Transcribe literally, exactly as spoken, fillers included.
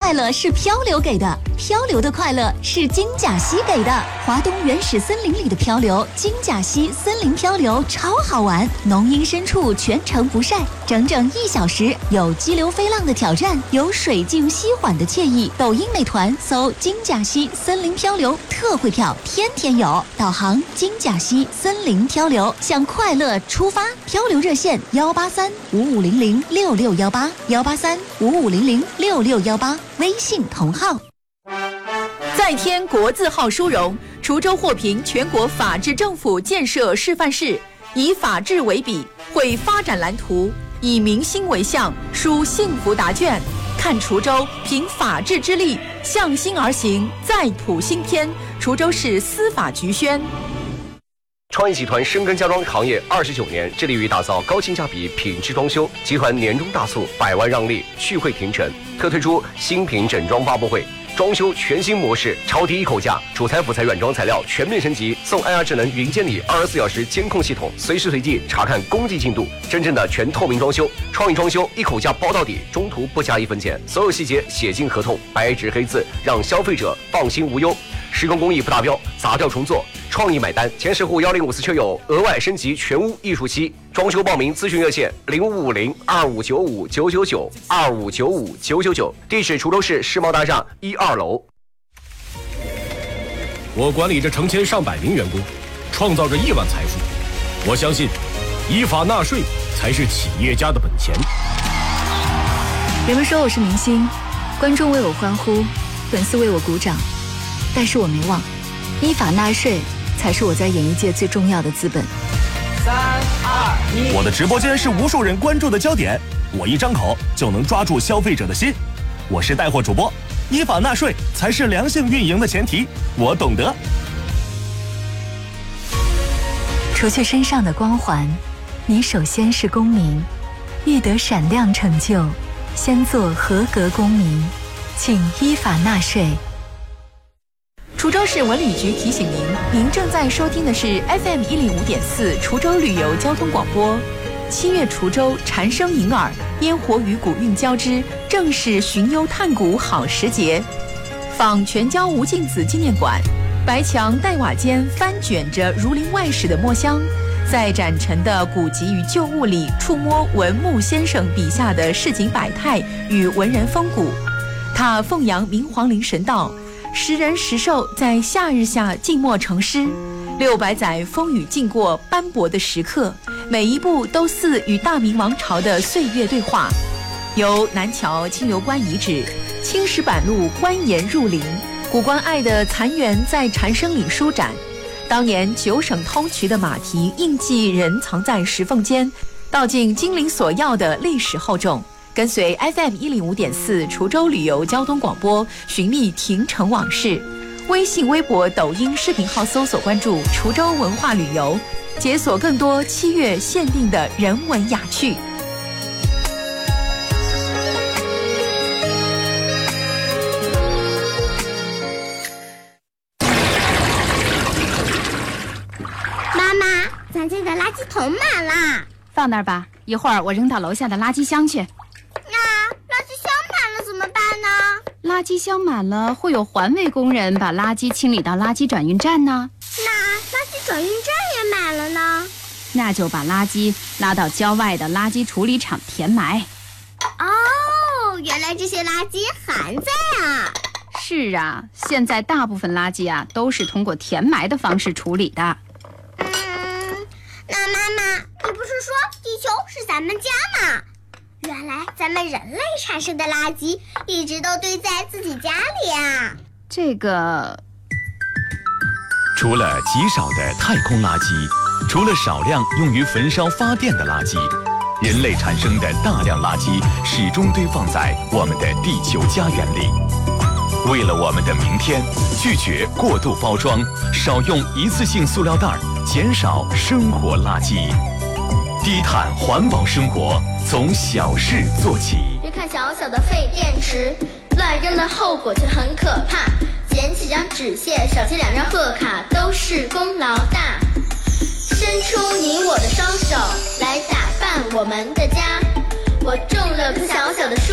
快乐是漂流给的，漂流的快乐是金甲溪给的。华东原始森林里的漂流，金甲溪森林漂流超好玩，浓荫深处全程不晒，整整一小时，有激流飞浪的挑战，有水静溪缓的惬意。抖音美团搜金甲溪森林漂流，特惠票天天有。导航金甲溪森林漂流，向快乐出发。漂流热线幺八三五五零零六六幺八幺八三五五零零六六幺八，微信同号。 再添国字号殊荣，滁州获评全国法治政府建设示范市，以法治为笔，绘发展蓝图，以民心为向，书幸福答卷。看滁州凭法治之力向心而行，再谱新篇。滁州市司法局宣。 创意集团深耕家装行业二十九年，致力于打造高性价比品质装修。集团年终大促，百万让利，续会停成，特推出新品整装发布会，装修全新模式，超低一口价，主材辅材软装材料全面升级，送 I R 智能云监理二十四小时监控系统，随时随地查看工地进度，真正的全透明装修。创意装修一口价包到底，中途不加一分钱，所有细节写进合同，白纸黑字，让消费者放心无忧。施工工艺不达标，砸掉重做，创意买单。前十户幺零五四车友额外升级全屋艺术漆。装修报名咨询热线零五五零二五九五九九九二五九五九九九，地址滁州市世贸大厦一二楼。 我管理着成千上百名员工，创造着亿万财富。我相信，依法纳税才是企业家的本钱。 人们说我是明星，观众为我欢呼，粉丝为我鼓掌。但是我没忘，依法纳税才是我在演艺界最重要的资本。 三二一， 我的直播间是无数人关注的焦点，我一张口就能抓住消费者的心。我是带货主播，依法纳税才是良性运营的前提，我懂得。 除去身上的光环，你首先是公民，欲得闪亮成就，先做合格公民，请依法纳税。 滁州市文旅局提醒您，您正在收听的是 F M 一零五点四滁州旅游交通广播。七月滁州蝉声迎耳，烟火与古韵交织，正是寻幽探古好时节。访全椒吴敬梓纪念馆，白墙黛瓦间翻卷着儒林外史的墨香，在展陈的古籍与旧物里触摸文牧先生笔下的市井百态与文人风骨。他奉扬明皇陵神道，时人时兽在夏日下静默成诗，六百载风雨经过斑驳的时刻，每一步都似与大明王朝的岁月对话。由南桥清流关遗址、青石板路关岩入陵，古关爱的残垣在蝉声里舒展。当年九省通衢的马蹄印记仍藏在石缝间，道尽金陵索要的历史厚重。跟随 F M 一零五点四滁州旅游交通广播，寻觅亭城往事。微信、微博、抖音视频号搜索关注滁州文化旅游，解锁更多七月限定的人文雅趣。 妈妈，咱家的垃圾桶满啦， 放那儿吧，一会儿我扔到楼下的垃圾箱去。垃圾箱满了，会有环卫工人把垃圾清理到垃圾转运站呢。 那垃圾转运站也满了呢？ 那就把垃圾拉到郊外的垃圾处理厂填埋。 哦，原来这些垃圾还在啊！ 是啊，现在大部分垃圾啊都是通过填埋的方式处理的。 嗯，那妈妈，你不是说地球是咱们家吗？原来咱们人类产生的垃圾一直都堆在自己家里啊！ 这个， 除了极少的太空垃圾，除了少量用于焚烧发电的垃圾，人类产生的大量垃圾始终堆放在我们的地球家园里。为了我们的明天，拒绝过度包装，少用一次性塑料袋，减少生活垃圾。低碳环保生活从小事做起。 别看小小的废电池，乱扔的后果却很可怕。捡起张纸屑，少写两张贺卡，都是功劳大。伸出你我的双手，来打扮我们的家。我种了棵小小的树。